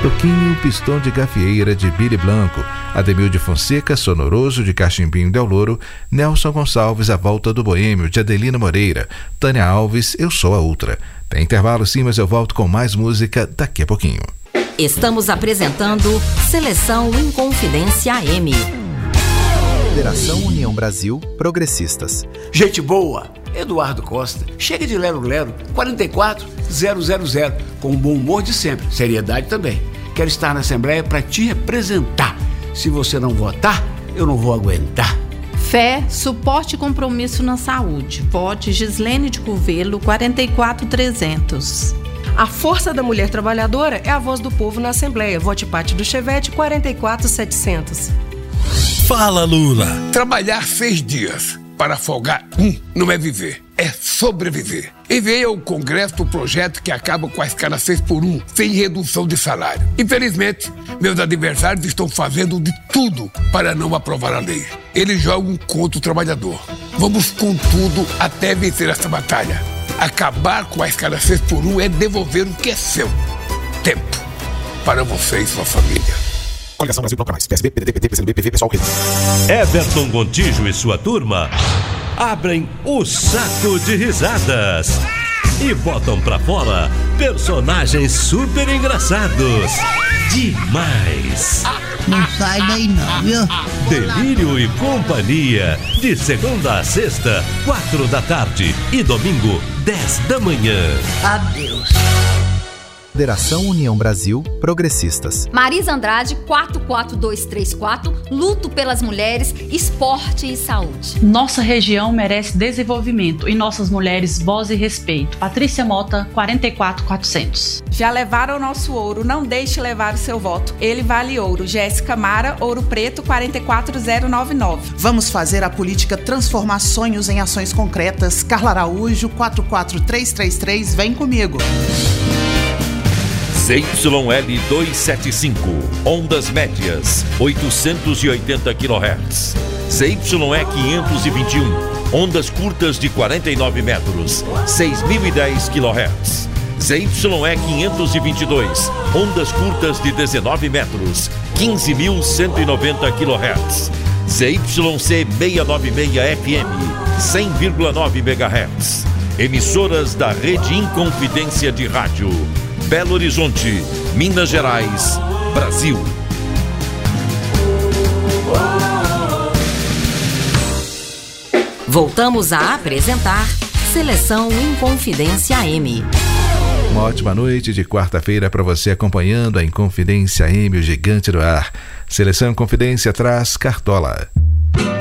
Toquinho, Pistão de Gafieira, de Billy Blanco, Ademil de Fonseca, Sonoroso, de Cachimbinho del Louro, Nelson Gonçalves, A Volta do Boêmio, de Adelina Moreira, Tânia Alves, Eu Sou a Ultra. Tem intervalo sim, mas eu volto com mais música daqui a pouquinho. Estamos apresentando Seleção Inconfidência AM. Federação União Brasil Progressistas. Gente boa, Eduardo Costa. Chega de lero-lero, 44000, com o bom humor de sempre, seriedade também. Quero estar na Assembleia para te representar. Se você não votar, eu não vou aguentar. Fé, suporte e compromisso na saúde. Vote Gislene de Curvelo, 44300. A força da mulher trabalhadora é a voz do povo na Assembleia. Vote Pátio do Chevette, 44700. Fala, Lula. Trabalhar 6 dias para folgar não é viver, é sobreviver. Enviei ao Congresso o projeto que acaba com a escala 6x1, sem redução de salário. Infelizmente, meus adversários estão fazendo de tudo para não aprovar a lei. Eles jogam contra o trabalhador. Vamos com tudo até vencer essa batalha. Acabar com a escala 6x1 é devolver o que é seu. Tempo para você e sua família. Coligação Brasil Bloco Mais. PSB, PDT, PT, PCdoB, PV, Pessoal, Rede. Everton Gontijo e sua turma abrem o saco de risadas e botam pra fora personagens super engraçados. Demais. Não sai daí não, viu? Delírio e Companhia, de segunda a sexta, 4 da tarde e domingo, 10 da manhã. Adeus. Federação União Brasil Progressistas. Marisa Andrade, 44234, luto pelas mulheres, esporte e saúde. Nossa região merece desenvolvimento e nossas mulheres voz e respeito. Patrícia Mota, 44400. Já levaram o nosso ouro, não deixe levar o seu voto. Ele vale ouro. Jéssica Mara, Ouro Preto, 44099. Vamos fazer a política transformar sonhos em ações concretas. Carla Araújo, 44333, vem comigo. ZYL 275, ondas médias, 880 kHz. ZYE 521, ondas curtas de 49 metros, 6.010 kHz. ZYE 522, ondas curtas de 19 metros, 15.190 kHz. ZYC 696 FM, 100,9 MHz. Emissoras da Rede Inconfidência de Rádio. Belo Horizonte, Minas Gerais, Brasil. Voltamos a apresentar Seleção Inconfidência AM. Uma ótima noite de quarta-feira para você acompanhando a Inconfidência AM, o gigante do ar. Seleção Inconfidência traz Cartola.